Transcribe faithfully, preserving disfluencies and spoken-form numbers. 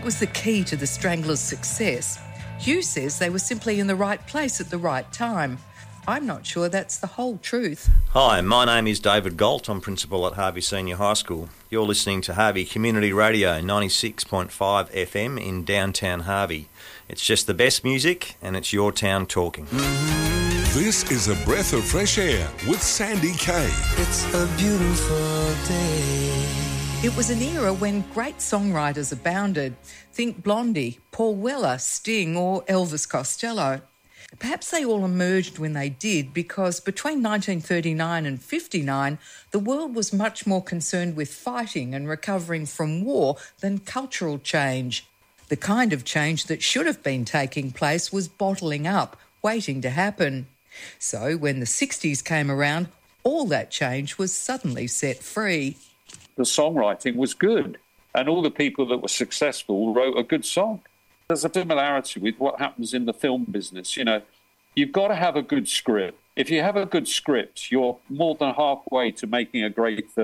think was the key to the Stranglers' success? Hugh says they were simply in the right place at the right time. I'm not sure that's the whole truth. Hi, my name is David Galt. I'm principal at Harvey Senior High School. You're listening to Harvey Community Radio, ninety-six point five F M in downtown Harvey. It's just the best music and it's your town talking. This is a breath of fresh air with Sandy Kay. It's a beautiful day. It was an era when great songwriters abounded. Think Blondie, Paul Weller, Sting or Elvis Costello. Perhaps they all emerged when they did because between nineteen thirty-nine and fifty-nine, the world was much more concerned with fighting and recovering from war than cultural change. The kind of change that should have been taking place was bottling up, waiting to happen. So when the sixties came around, all that change was suddenly set free. The songwriting was good, and all the people that were successful wrote a good song. There's a similarity with what happens in the film business. You know, you've got to have a good script. If you have a good script, you're more than halfway to making a great film.